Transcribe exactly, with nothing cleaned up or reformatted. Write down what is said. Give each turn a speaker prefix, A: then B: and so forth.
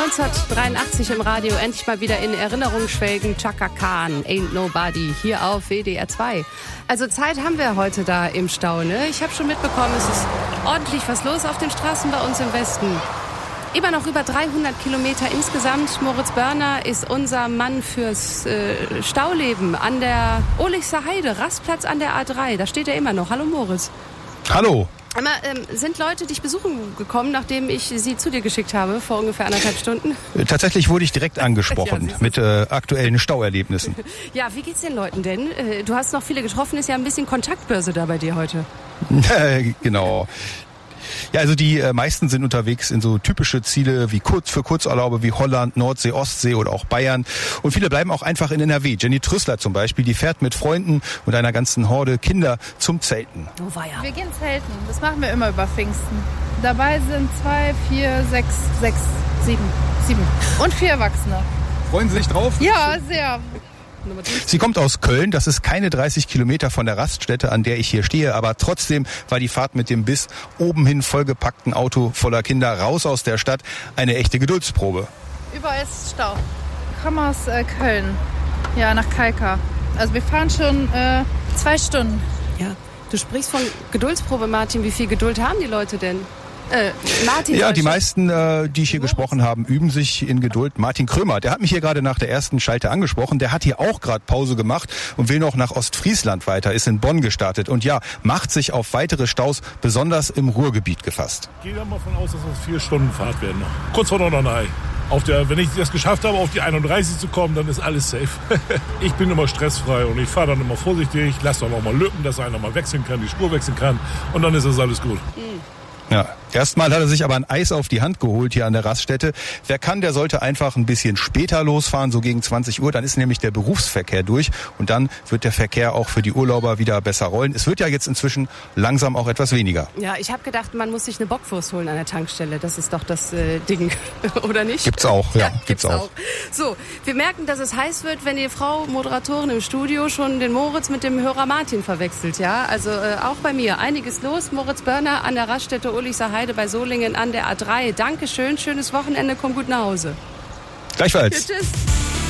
A: neunzehnhundertdreiundachtzig im Radio, endlich mal wieder in Erinnerung schwelgen. Chaka Khan, Ain't Nobody, hier auf W D R zwei. Also Zeit haben wir heute da im Stau, ne? Ich habe schon mitbekommen, es ist ordentlich was los auf den Straßen bei uns im Westen. Immer noch über dreihundert Kilometer insgesamt. Moritz Börner ist unser Mann fürs äh, Stauleben an der Ohlichser Heide, Rastplatz an der A drei. Da steht er immer noch. Hallo Moritz.
B: Hallo.
A: Aber, ähm, sind Leute dich besuchen gekommen, nachdem ich sie zu dir geschickt habe, vor ungefähr anderthalb Stunden?
B: Tatsächlich wurde ich direkt angesprochen
A: ja,
B: mit äh, aktuellen Stauerlebnissen.
A: Ja, wie geht's den Leuten denn? Äh, du hast noch viele getroffen, ist ja ein bisschen Kontaktbörse da bei dir heute.
B: Genau. Ja, also die äh, meisten sind unterwegs in so typische Ziele wie kurz für Kurzurlaube wie Holland, Nordsee, Ostsee oder auch Bayern. Und viele bleiben auch einfach in N R W. Jenny Trüssler zum Beispiel, die fährt mit Freunden und einer ganzen Horde Kinder zum Zelten.
A: Oh, weia.
C: Wir gehen zelten. Das machen wir immer über Pfingsten. Dabei sind zwei, vier, sechs, sechs, sieben, sieben und vier Erwachsene.
D: Freuen Sie sich drauf?
C: Ja, sehr.
B: Sie kommt aus Köln, das ist keine dreißig Kilometer von der Raststätte, an der ich hier stehe, aber trotzdem war die Fahrt mit dem bis oben hin vollgepackten Auto voller Kinder raus aus der Stadt eine echte Geduldsprobe.
C: Überall ist Stau. Ich komme aus äh, Köln, ja, nach Kalka. Also wir fahren schon äh, zwei Stunden.
A: Ja, du sprichst von Geduldsprobe, Martin. Wie viel Geduld haben die Leute denn? Äh, Martin,
B: ja, die meisten, äh, die ich hier gesprochen habe, üben sich in Geduld. Martin Krömer, der hat mich hier gerade nach der ersten Schalte angesprochen. Der hat hier auch gerade Pause gemacht und will noch nach Ostfriesland weiter, ist in Bonn gestartet. Und ja, macht sich auf weitere Staus, besonders im Ruhrgebiet, gefasst.
E: Ich gehe mal davon aus, dass es vier Stunden Fahrt werden. Kurz vor Norderney. Auf der, wenn ich das geschafft habe, auf die einunddreißig zu kommen, dann ist alles safe. Ich bin immer stressfrei und ich fahre dann immer vorsichtig, lasse dann auch mal Lücken, dass einer mal wechseln kann, die Spur wechseln kann und dann ist das alles gut.
A: Mhm.
B: Ja, erstmal hat er sich aber ein Eis auf die Hand geholt hier an der Raststätte. Wer kann, der sollte einfach ein bisschen später losfahren, so gegen zwanzig Uhr. Dann ist nämlich der Berufsverkehr durch und dann wird der Verkehr auch für die Urlauber wieder besser rollen. Es wird ja jetzt inzwischen langsam auch etwas weniger.
A: Ja, ich habe gedacht, man muss sich eine Bockwurst holen an der Tankstelle. Das ist doch das äh, Ding, oder nicht?
B: Gibt's auch, ja,
A: ja
B: gibt's,
A: gibt's
B: auch.
A: auch. So, wir merken, dass es heiß wird, wenn die Frau Moderatorin im Studio schon den Moritz mit dem Hörer Martin verwechselt. Ja, also äh, auch bei mir einiges los. Moritz Börner an der Raststätte Ohlichser Heide bei Solingen an der A drei. Dankeschön, schönes Wochenende, komm gut nach Hause.
B: Gleichfalls.
A: Ja, tschüss.